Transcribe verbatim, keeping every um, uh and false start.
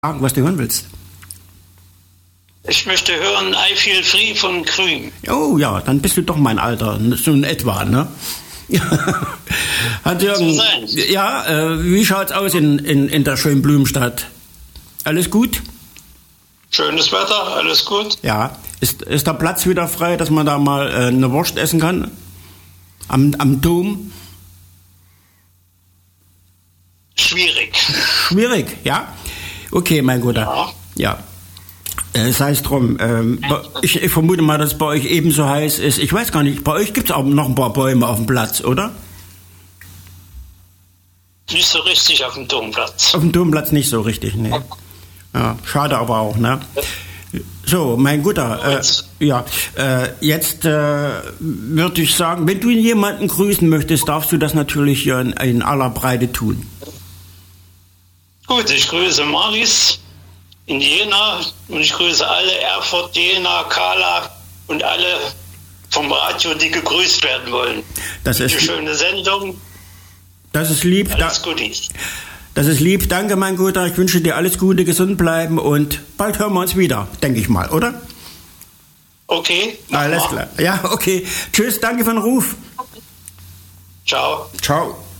Sagen, was du hören willst. Ich möchte hören I Feel Free von Cream. Oh ja, dann bist du doch mein Alter, so in etwa, ne? Hat Jürgen, ja, äh, wie schaut's aus in, in, in der schönen Blumenstadt? Alles gut? Schönes Wetter, alles gut. Ja, ist, ist der Platz wieder frei, dass man da mal äh, eine Wurst essen kann? Am, am Dom? Schwierig. Schwierig, ja? Okay, mein Guter. Ja. ja. Äh, sei es drum. Ähm, ich, ich vermute mal, dass es bei euch ebenso heiß ist. Ich weiß gar nicht, bei euch gibt es auch noch ein paar Bäume auf dem Platz, oder? Nicht so richtig auf dem Domplatz. Auf dem Domplatz nicht so richtig, nee. Ja, schade aber auch, ne? So, mein Guter, äh, ja, äh, jetzt äh, würde ich sagen, wenn du jemanden grüßen möchtest, darfst du das natürlich hier in, in aller Breite tun. Gut, ich grüße Marlies in Jena und ich grüße alle Erfurt, Jena, Kala und alle vom Radio, die gegrüßt werden wollen. Das ist eine schöne Sendung. Das ist lieb. Alles Gute. Das ist lieb. Danke, mein Guter. Ich wünsche dir alles Gute, gesund bleiben und bald hören wir uns wieder, denke ich mal, oder? Okay. Alles klar. Ja, okay. Tschüss, danke für den Ruf. Ciao. Ciao.